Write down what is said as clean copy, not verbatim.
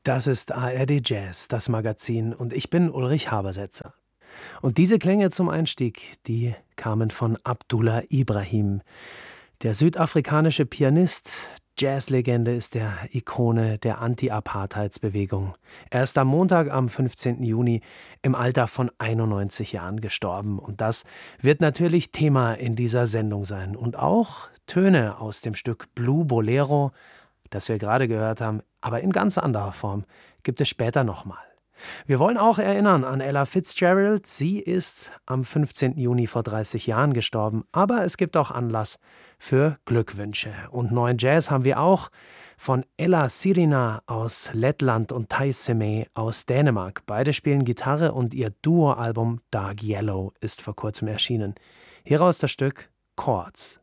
Das ist ARD Jazz, das Magazin, und ich bin Ulrich Habersetzer. Und diese Klänge zum Einstieg, die kamen von Abdullah Ibrahim. Der südafrikanische Pianist, Jazzlegende, ist der Ikone der Anti-Apartheidsbewegung. Er ist am Montag, am 15. Juni, im Alter von 91 Jahren gestorben. Und das wird natürlich Thema in dieser Sendung sein. Und auch Töne aus dem Stück Blue Bolero, das wir gerade gehört haben, aber in ganz anderer Form, gibt es später nochmal. Wir wollen auch erinnern an Ella Fitzgerald. Sie ist am 15. Juni vor 30 Jahren gestorben. Aber es gibt auch Anlass für Glückwünsche. Und neuen Jazz haben wir auch von Ella Sirina aus Lettland und Tai Seme aus Dänemark. Beide spielen Gitarre und ihr Duo-Album Dark Yellow ist vor kurzem erschienen. Hieraus das Stück Chords.